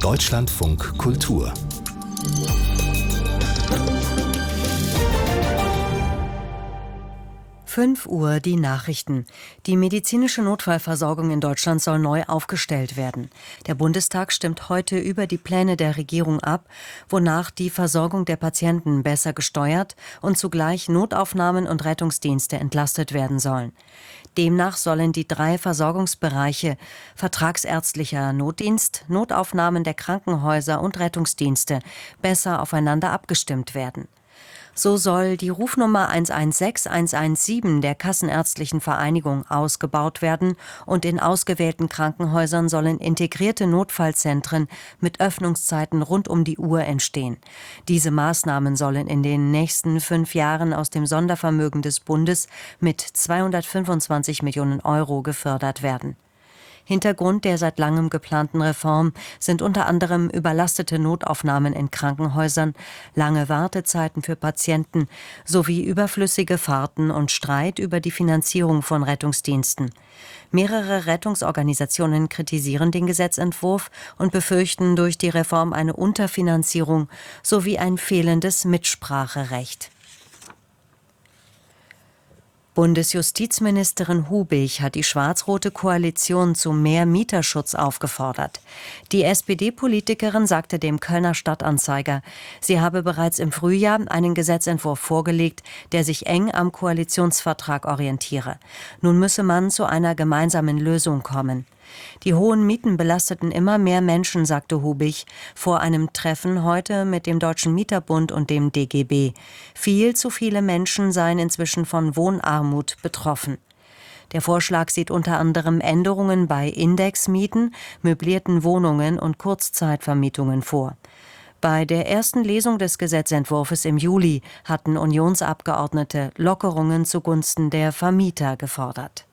Deutschlandfunk Kultur. Fünf Uhr die Nachrichten. Die medizinische Notfallversorgung in Deutschland soll neu aufgestellt werden. Der Bundestag stimmt heute über die Pläne der Regierung ab, wonach die Versorgung der Patienten besser gesteuert und zugleich Notaufnahmen und Rettungsdienste entlastet werden sollen. Demnach sollen die 3 Versorgungsbereiche vertragsärztlicher Notdienst, Notaufnahmen der Krankenhäuser und Rettungsdienste besser aufeinander abgestimmt werden. So soll die Rufnummer 116 117 der Kassenärztlichen Vereinigung ausgebaut werden und in ausgewählten Krankenhäusern sollen integrierte Notfallzentren mit Öffnungszeiten rund um die Uhr entstehen. Diese Maßnahmen sollen in den nächsten 5 Jahren aus dem Sondervermögen des Bundes mit 225 Millionen Euro gefördert werden. Hintergrund der seit langem geplanten Reform sind unter anderem überlastete Notaufnahmen in Krankenhäusern, lange Wartezeiten für Patienten sowie überflüssige Fahrten und Streit über die Finanzierung von Rettungsdiensten. Mehrere Rettungsorganisationen kritisieren den Gesetzentwurf und befürchten durch die Reform eine Unterfinanzierung sowie ein fehlendes Mitspracherecht. Bundesjustizministerin Hubig hat die schwarz-rote Koalition zu mehr Mieterschutz aufgefordert. Die SPD-Politikerin sagte dem Kölner Stadtanzeiger, sie habe bereits im Frühjahr einen Gesetzentwurf vorgelegt, der sich eng am Koalitionsvertrag orientiere. Nun müsse man zu einer gemeinsamen Lösung kommen. Die hohen Mieten belasteten immer mehr Menschen, sagte Hubig vor einem Treffen heute mit dem Deutschen Mieterbund und dem DGB. Viel zu viele Menschen seien inzwischen von Wohnarmut betroffen. Der Vorschlag sieht unter anderem Änderungen bei Indexmieten, möblierten Wohnungen und Kurzzeitvermietungen vor. Bei der ersten Lesung des Gesetzentwurfs im Juli hatten Unionsabgeordnete Lockerungen zugunsten der Vermieter gefordert.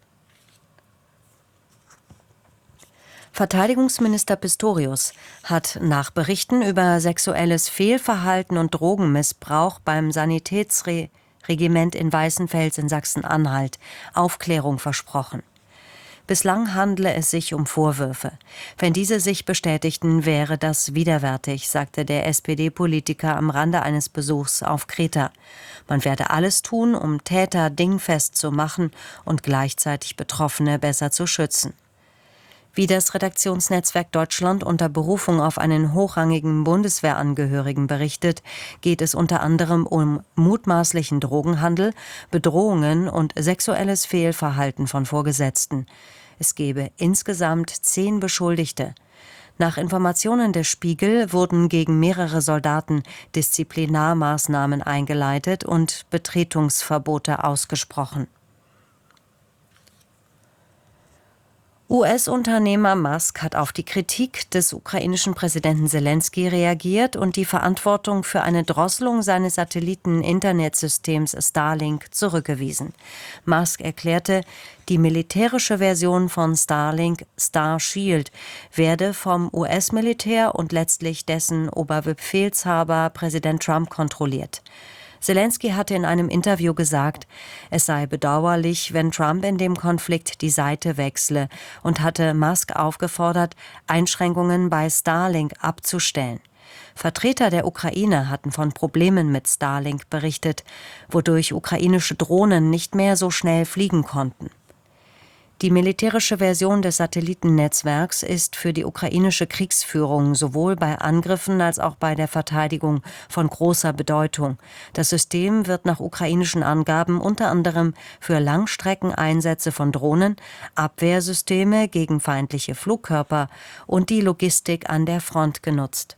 Verteidigungsminister Pistorius hat nach Berichten über sexuelles Fehlverhalten und Drogenmissbrauch beim Sanitätsregiment in Weißenfels in Sachsen-Anhalt Aufklärung versprochen. Bislang handle es sich um Vorwürfe. Wenn diese sich bestätigten, wäre das widerwärtig, sagte der SPD-Politiker am Rande eines Besuchs auf Kreta. Man werde alles tun, um Täter dingfest zu machen und gleichzeitig Betroffene besser zu schützen. Wie das Redaktionsnetzwerk Deutschland unter Berufung auf einen hochrangigen Bundeswehrangehörigen berichtet, geht es unter anderem um mutmaßlichen Drogenhandel, Bedrohungen und sexuelles Fehlverhalten von Vorgesetzten. Es gebe insgesamt 10 Beschuldigte. Nach Informationen des Spiegel wurden gegen mehrere Soldaten Disziplinarmaßnahmen eingeleitet und Betretungsverbote ausgesprochen. US-Unternehmer Musk hat auf die Kritik des ukrainischen Präsidenten Selenskyj reagiert und die Verantwortung für eine Drosselung seines Satelliten-Internetsystems Starlink zurückgewiesen. Musk erklärte, die militärische Version von Starlink, Starshield, werde vom US-Militär und letztlich dessen Oberbefehlshaber Präsident Trump kontrolliert. Selenskyj hatte in einem Interview gesagt, es sei bedauerlich, wenn Trump in dem Konflikt die Seite wechsle und hatte Musk aufgefordert, Einschränkungen bei Starlink abzustellen. Vertreter der Ukraine hatten von Problemen mit Starlink berichtet, wodurch ukrainische Drohnen nicht mehr so schnell fliegen konnten. Die militärische Version des Satellitennetzwerks ist für die ukrainische Kriegsführung sowohl bei Angriffen als auch bei der Verteidigung von großer Bedeutung. Das System wird nach ukrainischen Angaben unter anderem für Langstreckeneinsätze von Drohnen, Abwehrsysteme gegen feindliche Flugkörper und die Logistik an der Front genutzt.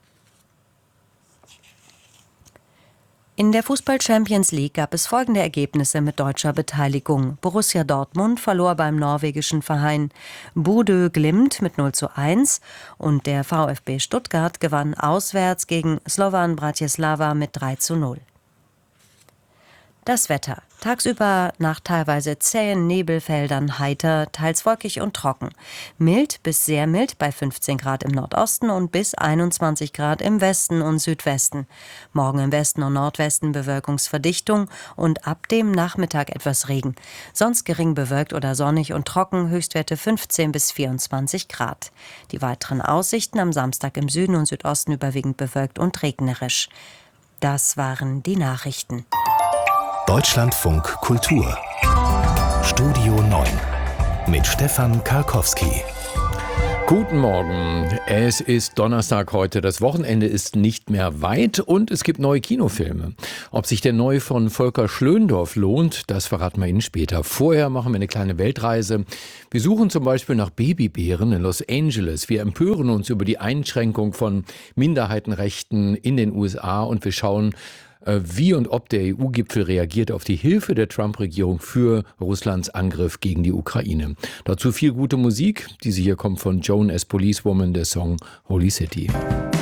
In der Fußball-Champions League gab es folgende Ergebnisse mit deutscher Beteiligung. Borussia Dortmund verlor beim norwegischen Verein Bodø Glimt mit 0:1 und der VfB Stuttgart gewann auswärts gegen Slovan Bratislava mit 3:0. Das Wetter. Tagsüber nach teilweise zähen Nebelfeldern heiter, teils wolkig und trocken. Mild bis sehr mild bei 15 Grad im Nordosten und bis 21 Grad im Westen und Südwesten. Morgen im Westen und Nordwesten Bewölkungsverdichtung und ab dem Nachmittag etwas Regen. Sonst gering bewölkt oder sonnig und trocken, Höchstwerte 15 bis 24 Grad. Die weiteren Aussichten am Samstag im Süden und Südosten überwiegend bewölkt und regnerisch. Das waren die Nachrichten. Deutschlandfunk Kultur. Studio 9 mit Stefan Karkowski. Guten Morgen. Es ist Donnerstag heute. Das Wochenende ist nicht mehr weit und es gibt neue Kinofilme. Ob sich der neue von Volker Schlöndorff lohnt, das verraten wir Ihnen später. Vorher machen wir eine kleine Weltreise. Wir suchen zum Beispiel nach Babybären in Los Angeles. Wir empören uns über die Einschränkung von Minderheitenrechten in den USA und wir schauen, wie und ob der EU-Gipfel reagiert auf die Hilfe der Trump-Regierung für Russlands Angriff gegen die Ukraine. Dazu viel gute Musik. Diese hier kommt von Joan as Policewoman, der Song Holy City.